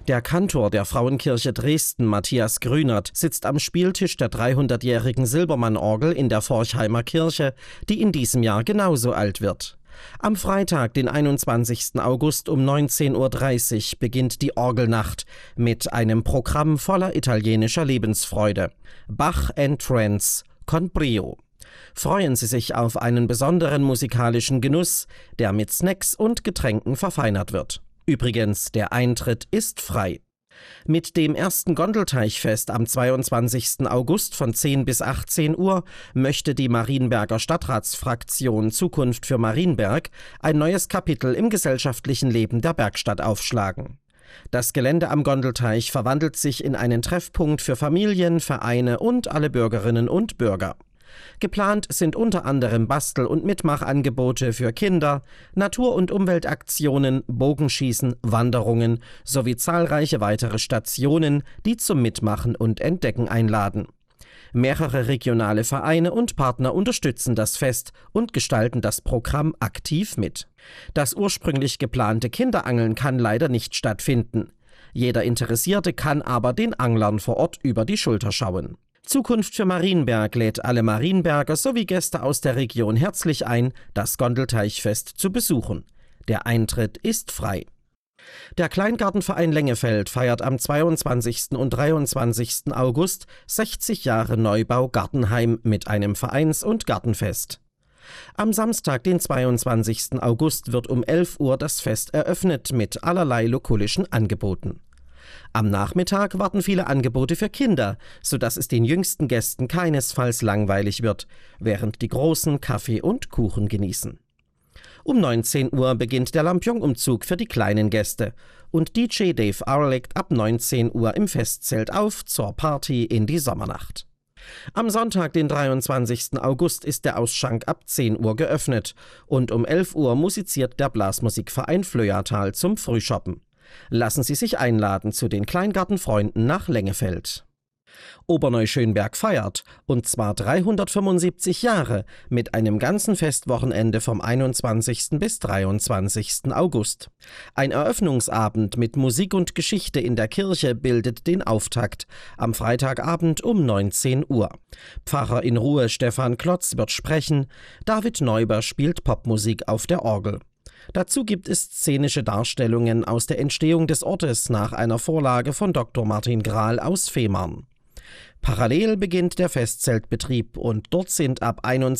Der Kantor der Frauenkirche Dresden, Matthias Grünert, sitzt am Spieltisch der 300-jährigen Silbermann-Orgel in der Forchheimer Kirche, die in diesem Jahr genauso alt wird. Am Freitag, den 21. August um 19:30 Uhr beginnt die Orgelnacht mit einem Programm voller italienischer Lebensfreude. Bach Entrance con Brio. Freuen Sie sich auf einen besonderen musikalischen Genuss, der mit Snacks und Getränken verfeinert wird. Übrigens, der Eintritt ist frei. Mit dem ersten Gondelteichfest am 22. August von 10 bis 18 Uhr möchte die Marienberger Stadtratsfraktion Zukunft für Marienberg ein neues Kapitel im gesellschaftlichen Leben der Bergstadt aufschlagen. Das Gelände am Gondelteich verwandelt sich in einen Treffpunkt für Familien, Vereine und alle Bürgerinnen und Bürger. Geplant sind unter anderem Bastel- und Mitmachangebote für Kinder, Natur- und Umweltaktionen, Bogenschießen, Wanderungen sowie zahlreiche weitere Stationen, die zum Mitmachen und Entdecken einladen. Mehrere regionale Vereine und Partner unterstützen das Fest und gestalten das Programm aktiv mit. Das ursprünglich geplante Kinderangeln kann leider nicht stattfinden. Jeder Interessierte kann aber den Anglern vor Ort über die Schulter schauen. Zukunft für Marienberg lädt alle Marienberger sowie Gäste aus der Region herzlich ein, das Gondelteichfest zu besuchen. Der Eintritt ist frei. Der Kleingartenverein Lengefeld feiert am 22. und 23. August 60 Jahre Neubau Gartenheim mit einem Vereins- und Gartenfest. Am Samstag, den 22. August, wird um 11 Uhr das Fest eröffnet mit allerlei lokulischen Angeboten. Am Nachmittag warten viele Angebote für Kinder, sodass es den jüngsten Gästen keinesfalls langweilig wird, während die Großen Kaffee und Kuchen genießen. Um 19 Uhr beginnt der Lampion-Umzug für die kleinen Gäste und DJ Dave R. legt ab 19 Uhr im Festzelt auf zur Party in die Sommernacht. Am Sonntag, den 23. August, ist der Ausschank ab 10 Uhr geöffnet und um 11 Uhr musiziert der Blasmusikverein Flöatal zum Frühschoppen. Lassen Sie sich einladen zu den Kleingartenfreunden nach Lengefeld. Oberneuschönberg feiert, und zwar 375 Jahre, mit einem ganzen Festwochenende vom 21. bis 23. August. Ein Eröffnungsabend mit Musik und Geschichte in der Kirche bildet den Auftakt, am Freitagabend um 19 Uhr. Pfarrer in Ruhe Stefan Klotz wird sprechen, David Neuber spielt Popmusik auf der Orgel. Dazu gibt es szenische Darstellungen aus der Entstehung des Ortes nach einer Vorlage von Dr. Martin Grahl aus Fehmarn. Parallel beginnt der Festzeltbetrieb und dort sind ab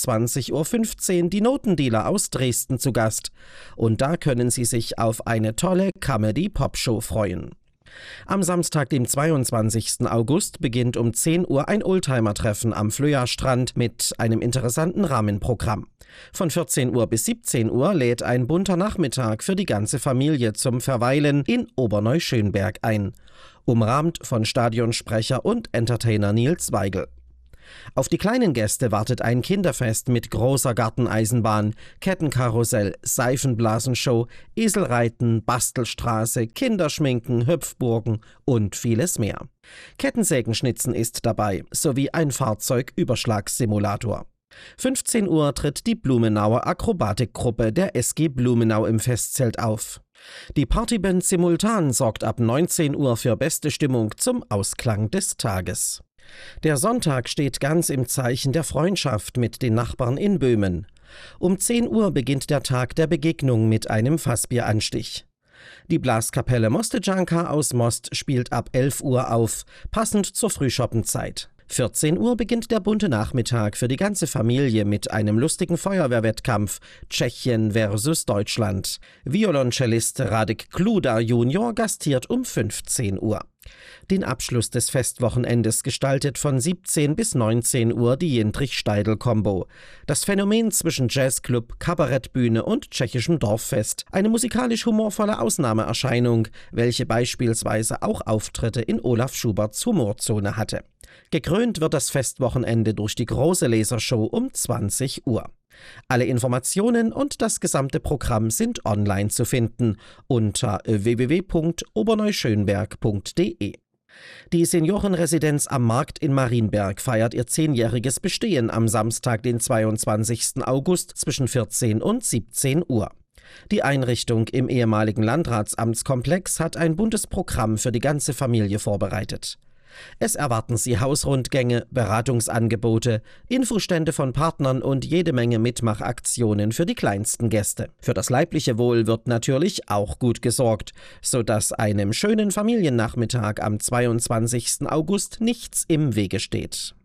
21:15 Uhr die Notendealer aus Dresden zu Gast. Und da können Sie sich auf eine tolle Comedy-Pop-Show freuen. Am Samstag, dem 22. August, beginnt um 10 Uhr ein Oldtimer-Treffen am Flöa-Strand mit einem interessanten Rahmenprogramm. Von 14 Uhr bis 17 Uhr lädt ein bunter Nachmittag für die ganze Familie zum Verweilen in Oberneuschönberg ein, umrahmt von Stadionsprecher und Entertainer Nils Weigel. Auf die kleinen Gäste wartet ein Kinderfest mit großer Garteneisenbahn, Kettenkarussell, Seifenblasenshow, Eselreiten, Bastelstraße, Kinderschminken, Hüpfburgen und vieles mehr. Kettensägenschnitzen ist dabei, sowie ein Fahrzeugüberschlagssimulator. 15 Uhr tritt die Blumenauer Akrobatikgruppe der SG Blumenau im Festzelt auf. Die Partyband Simultan sorgt ab 19 Uhr für beste Stimmung zum Ausklang des Tages. Der Sonntag steht ganz im Zeichen der Freundschaft mit den Nachbarn in Böhmen. Um 10 Uhr beginnt der Tag der Begegnung mit einem Fassbieranstich. Die Blaskapelle Mostejanka aus Most spielt ab 11 Uhr auf, passend zur Frühschoppenzeit. 14 Uhr beginnt der bunte Nachmittag für die ganze Familie mit einem lustigen Feuerwehrwettkampf Tschechien versus Deutschland. Violoncellist Radek Kluda Junior gastiert um 15 Uhr. Den Abschluss des Festwochenendes gestaltet von 17 bis 19 Uhr die Jindřich-Steidl-Kombo. Das Phänomen zwischen Jazzclub, Kabarettbühne und tschechischem Dorffest. Eine musikalisch humorvolle Ausnahmeerscheinung, welche beispielsweise auch Auftritte in Olaf Schuberts Humorzone hatte. Gekrönt wird das Festwochenende durch die große Lasershow um 20 Uhr. Alle Informationen und das gesamte Programm sind online zu finden unter www.oberneuschönberg.de. Die Seniorenresidenz am Markt in Marienberg feiert ihr 10-jähriges Bestehen am Samstag, den 22. August zwischen 14 und 17 Uhr. Die Einrichtung im ehemaligen Landratsamtskomplex hat ein buntes Programm für die ganze Familie vorbereitet. Es erwarten Sie Hausrundgänge, Beratungsangebote, Infostände von Partnern und jede Menge Mitmachaktionen für die kleinsten Gäste. Für das leibliche Wohl wird natürlich auch gut gesorgt, sodass einem schönen Familiennachmittag am 22. August nichts im Wege steht.